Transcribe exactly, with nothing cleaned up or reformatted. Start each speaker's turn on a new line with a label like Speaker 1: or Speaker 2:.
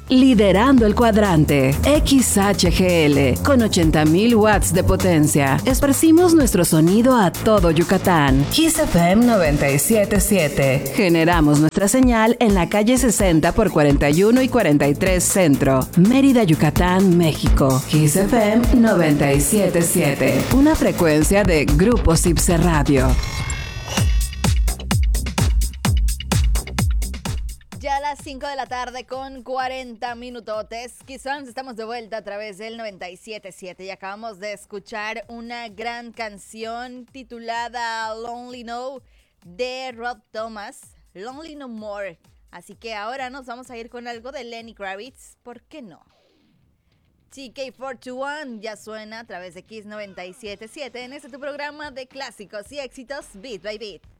Speaker 1: Liderando el cuadrante, X H G L, con ochenta mil watts de potencia. Esparcimos nuestro sonido a todo Yucatán. Kiss F M noventa y siete punto siete. Generamos nuestra señal en la calle sesenta por cuarenta y uno y cuarenta y tres Centro, Mérida, Yucatán, México. Kiss F M noventa y siete punto siete. Una frecuencia de Grupo Cipse Radio.
Speaker 2: Ya a las cinco de la tarde con cuarenta minutotes. Quizás estamos de vuelta a través del noventa y siete punto siete y acabamos de escuchar una gran canción titulada Lonely No de Rob Thomas. Lonely No More. Así que ahora nos vamos a ir con algo de Lenny Kravitz. ¿Por qué no? T K cuarenta y uno ya suena a través de Kiss noventa y siete punto siete en este tu programa de clásicos y éxitos Beat by Beat.